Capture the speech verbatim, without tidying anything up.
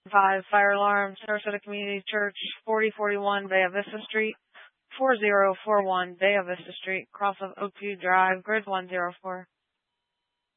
five Fire Alarm, Sarasota Community Church, forty forty-one Bay Vista Street, four zero four one Bay Vista Street, cross of Oakview Drive, grid one zero four.